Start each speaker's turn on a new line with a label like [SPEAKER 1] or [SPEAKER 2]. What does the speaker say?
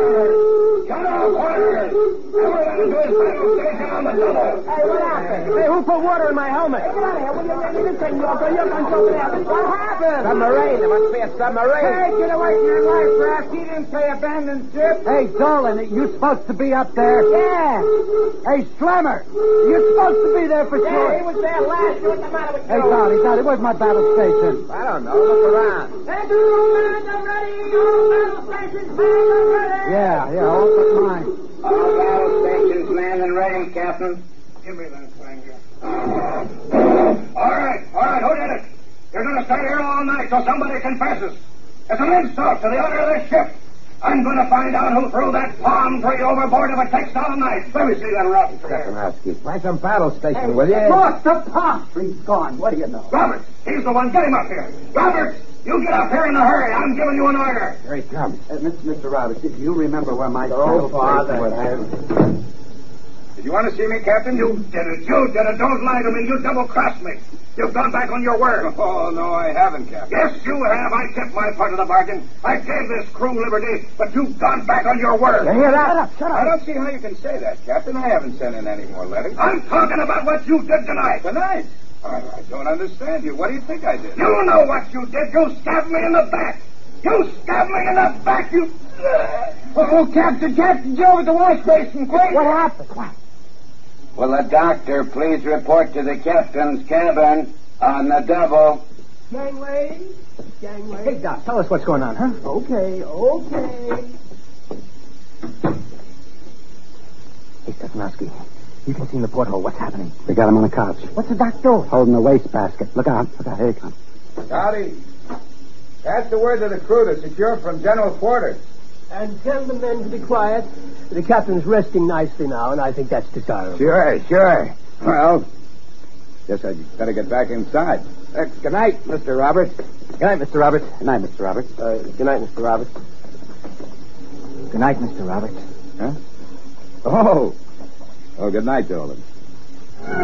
[SPEAKER 1] Shut up, orders! Everyone to his final station on the double.
[SPEAKER 2] Hey, what happened? Hey, who put water in my helmet? Hey, get out of here. What happened?
[SPEAKER 3] Submarine. There must be a submarine.
[SPEAKER 2] Hey, get away from your life, Raft. He didn't say abandoned ship.
[SPEAKER 3] Hey, Dolan, you supposed to be up there?
[SPEAKER 2] Yeah.
[SPEAKER 3] Hey, Schlemmer, you're supposed to be there for
[SPEAKER 2] Yeah,
[SPEAKER 3] sure.
[SPEAKER 2] he was there last year. What's the matter with you?
[SPEAKER 3] Hey, Dolly, where's my battle station?
[SPEAKER 4] I don't know. Look around.
[SPEAKER 2] Hey, all men are ready. All battle stations, men are ready.
[SPEAKER 3] Yeah, all but mine.
[SPEAKER 1] All battle stations manned and ready, Captain. Give me that thing here. All right, who did it? You're going to stay here all night till somebody confesses. It's an insult to the honor of this ship. I'm going to find out who threw that palm tree overboard if it takes all night. Let me see that rotten
[SPEAKER 4] Stefanowski, find some battle station, will you?
[SPEAKER 3] Look, the palm tree's gone. What do you know?
[SPEAKER 1] Roberts, he's the one. Get him up here. Roberts, you get up here in a hurry. I'm giving you an order.
[SPEAKER 4] Here he comes.
[SPEAKER 3] Mr. Roberts, if you remember where my
[SPEAKER 4] Oh,
[SPEAKER 3] battle
[SPEAKER 4] Father.
[SPEAKER 3] station was.
[SPEAKER 1] Did you want to see me, Captain? You did it. Don't lie to me. You double-crossed me. You've gone back on your word.
[SPEAKER 5] Oh, no, I haven't, Captain.
[SPEAKER 1] Yes, you have. I kept my part of the bargain. I gave this crew liberty, but you've gone back on your word.
[SPEAKER 3] You hear that? Shut
[SPEAKER 5] I don't see how you can say that, Captain. I haven't sent in any more letters.
[SPEAKER 1] I'm talking about what you did tonight.
[SPEAKER 5] Tonight? I don't understand you. What do you think I did?
[SPEAKER 1] You know what you did. You stabbed me in the back. You stabbed me in the back. You...
[SPEAKER 2] Oh, Captain, Joe at the wash basin, quick.
[SPEAKER 3] What happened? What?
[SPEAKER 4] Will the doctor please report to the captain's cabin on the double?
[SPEAKER 2] Gangway.
[SPEAKER 3] Hey, Doc, tell us what's going on, huh?
[SPEAKER 2] Okay.
[SPEAKER 3] Hey, Stefanowski, you can see in the porthole what's happening.
[SPEAKER 6] We got him on the couch.
[SPEAKER 3] What's the doc doing?
[SPEAKER 6] Holding the wastebasket. Look out. Here he comes.
[SPEAKER 5] Howdy. Pass the word to the crew to secure from general quarters.
[SPEAKER 2] And tell the men to be quiet. The captain's resting nicely now, and I think that's desirable.
[SPEAKER 5] Sure. Well, guess I'd better get back inside. Good night, Mr. Roberts.
[SPEAKER 3] Good night, Mr. Roberts.
[SPEAKER 6] Good night, Mr. Roberts.
[SPEAKER 2] Good night, Mr. Roberts.
[SPEAKER 3] Good night, Mr. Roberts.
[SPEAKER 5] Huh? Oh, good night, Dolan.